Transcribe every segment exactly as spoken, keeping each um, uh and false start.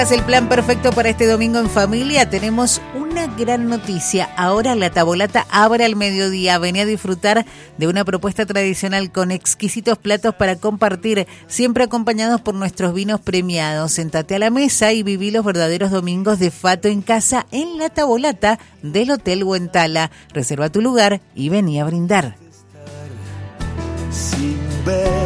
Es el plan perfecto para este domingo en familia. Tenemos una gran noticia. Ahora La Tavolata abre al mediodía. Vení a disfrutar de una propuesta tradicional con exquisitos platos para compartir, siempre acompañados por nuestros vinos premiados. Sentate a la mesa y viví los verdaderos domingos de Fato en casa en La Tavolata del Hotel Huentala. Reserva tu lugar y vení a brindar. Sin ver.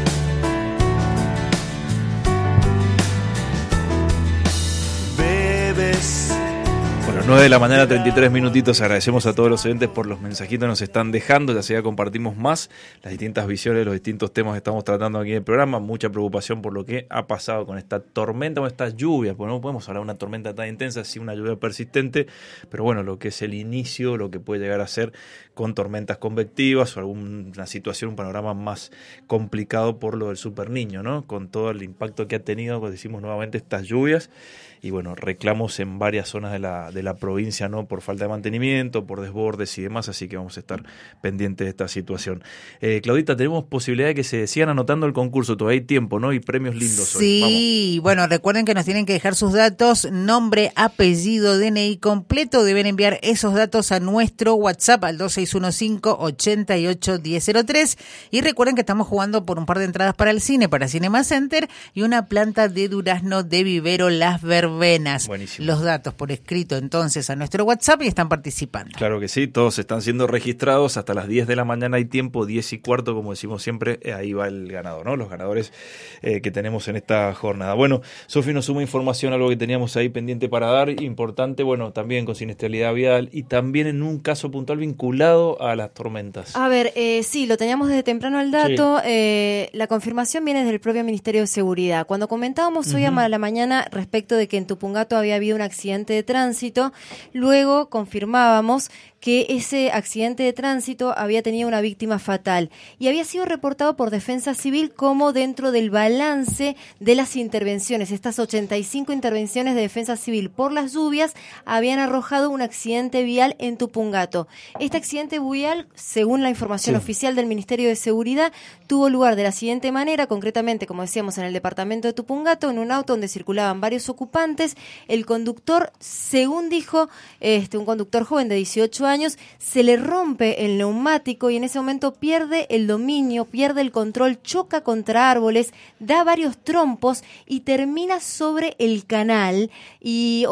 Bueno, nueve de la mañana, treinta y tres minutitos. Agradecemos a todos los oyentes por los mensajitos que nos están dejando. Ya sea compartimos más las distintas visiones, los distintos temas que estamos tratando aquí en el programa. Mucha preocupación por lo que ha pasado con esta tormenta, con estas lluvias. Porque no podemos hablar de una tormenta tan intensa, sí una lluvia persistente. Pero bueno, lo que es el inicio, lo que puede llegar a ser con tormentas convectivas o alguna situación, un panorama más complicado por lo del Super Niño, ¿no? Con todo el impacto que ha tenido, como decimos nuevamente, estas lluvias. Y bueno, reclamos en varias zonas de la, de la provincia, ¿no? Por falta de mantenimiento, por desbordes y demás, así que vamos a estar pendientes de esta situación. Eh, Claudita, tenemos posibilidad de que se sigan anotando el concurso, todavía hay tiempo, ¿no? Y premios lindos hoy. Sí, Vamos. Bueno, recuerden que nos tienen que dejar sus datos, nombre, apellido, D N I completo, deben enviar esos datos a nuestro WhatsApp al dos seis uno cinco, ocho ocho, uno cero cero tres y recuerden que estamos jugando por un par de entradas para el cine, para Cinema Center y una planta de durazno de vivero Las Verbenas. Buenísimo. Los datos por escrito entonces a nuestro WhatsApp y están participando. Claro que sí, todos están siendo registrados hasta las diez de la mañana hay tiempo, diez y cuarto como decimos siempre, eh, ahí va el ganador, ¿no? Los ganadores eh, que tenemos en esta jornada. Bueno, Sofi nos suma información, algo que teníamos ahí pendiente para dar, importante, bueno, también con siniestralidad vial y también en un caso puntual vinculado a las tormentas. A ver, eh, sí, lo teníamos desde temprano el dato, sí. eh, la confirmación viene desde el propio Ministerio de Seguridad. Cuando comentábamos hoy uh-huh. a la mañana respecto de que en Tupungato había habido un accidente de tránsito, luego confirmábamos que ese accidente de tránsito había tenido una víctima fatal y había sido reportado por Defensa Civil como dentro del balance de las intervenciones. Estas ochenta y cinco intervenciones de Defensa Civil por las lluvias habían arrojado un accidente vial en Tupungato. Este accidente vial, según la información sí. oficial del Ministerio de Seguridad, tuvo lugar de la siguiente manera, concretamente, como decíamos, en el departamento de Tupungato, en un auto donde circulaban varios ocupantes. El conductor, según dijo este, un conductor joven de dieciocho años, se le rompe el neumático y en ese momento pierde el dominio, pierde el control, choca contra árboles, da varios trompos y termina sobre el canal y